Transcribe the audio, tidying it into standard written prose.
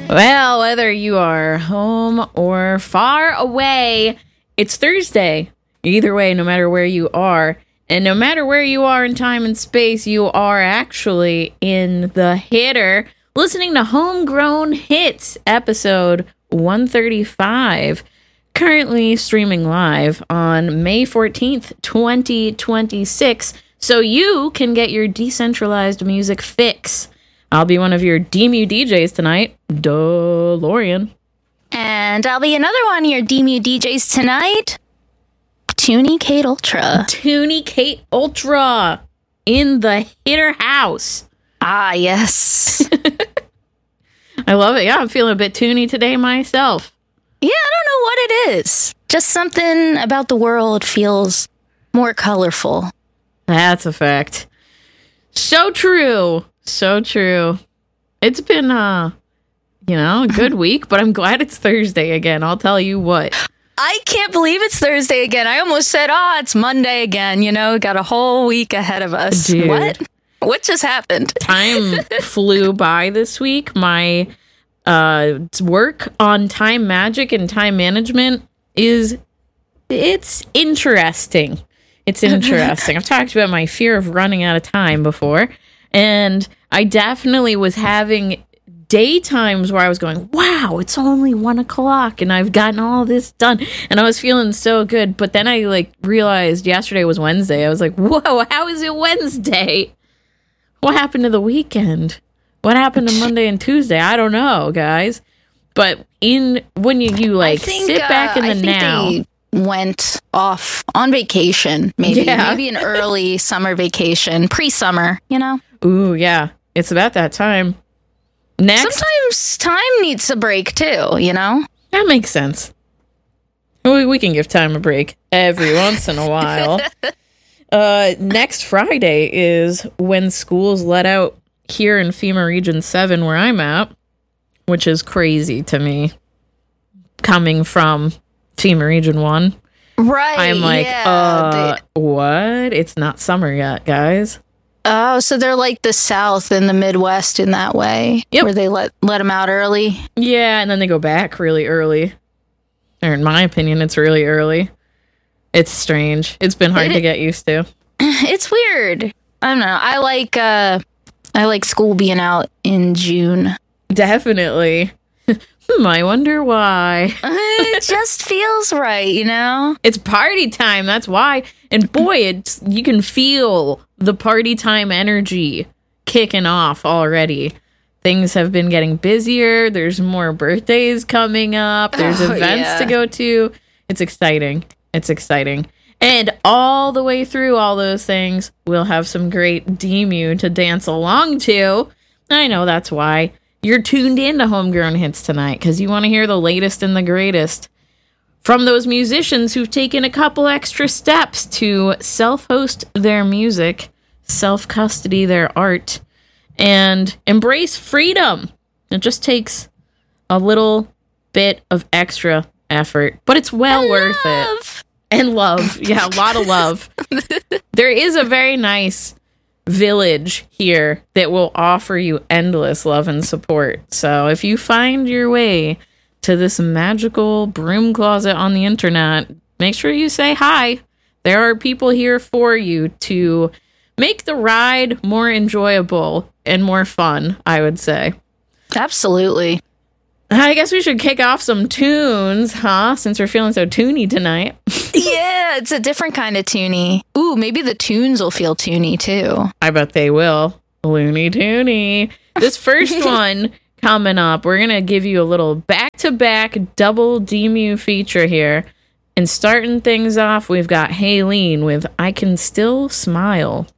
Well, whether you are home or far away, it's Thursday. Either way, no matter where you are, and no matter where you are in time and space, you are actually in the hitter, listening to Homegrown Hits, episode 135, currently streaming live on May 14th, 2026, so you can get your decentralized music fix. I'll be one of your DMU DJs tonight, DeLorean. And I'll be another one of your DMU DJs tonight, Toonie Kate Ultra. Toonie Kate Ultra in the hitter house. Ah, yes. I love it. Yeah, I'm feeling a bit toony today myself. Yeah, I don't know what it is. Just something about the world feels more colorful. That's a fact. So true. So true. It's been, a good week, but I'm glad it's Thursday again. I'll tell you what. I can't believe it's Thursday again. I almost said, it's Monday again. Got a whole week ahead of us. Dude. What? What just happened? Time flew by this week. My work on time magic and time management it's interesting. It's interesting. I've talked about my fear of running out of time before, and I definitely was having daytimes where I was going, wow, it's only 1 o'clock and I've gotten all this done. And I was feeling so good. But then I realized yesterday was Wednesday. I was like, whoa, how is it Wednesday? What happened to the weekend? What happened to Monday and Tuesday? I don't know, guys. But when you sit back in the now. They went off on vacation, maybe. Yeah. Maybe an early summer vacation, pre-summer, Ooh, yeah. It's about that time. Next. Sometimes time needs a break, too, That makes sense. We can give time a break every once in a while. Next Friday is when schools let out here in FEMA Region 7, where I'm at, which is crazy to me, coming from FEMA Region 1. Right. I'm like, what? It's not summer yet, guys. Oh, so they're like the South and the Midwest in that way, where they let them out early? Yeah, and then they go back really early. Or in my opinion, it's really early. It's strange. It's been hard to get used to. It's weird. I don't know. I like school being out in June. Definitely. I wonder why. It just feels right, It's party time, that's why. And boy, you can feel the party time energy kicking off already. Things have been getting busier. There's more birthdays coming up. There's events to go to. It's exciting. It's exciting. And all the way through all those things, we'll have some great DMU to dance along to. I know that's why you're tuned in to Homegrown Hits tonight, because you want to hear the latest and the greatest from those musicians who've taken a couple extra steps to self-host their music, self-custody their art, and embrace freedom. It just takes a little bit of extra effort, but it's well worth it. And love. Yeah, a lot of love. There is a very nice village here that will offer you endless love and support. So if you find your way to this magical broom closet on the internet, make sure you say hi. There are people here for you to make the ride more enjoyable and more fun, I would say. Absolutely. I guess we should kick off some tunes, huh? Since we're feeling so toony tonight. Yeah, it's a different kind of toony. Ooh, maybe the tunes will feel toony, too. I bet they will. Looney Toony. This first one coming up, we're going to give you a little back-to-back double DMU feature here. And starting things off, we've got Haylene with I Can Still Smile.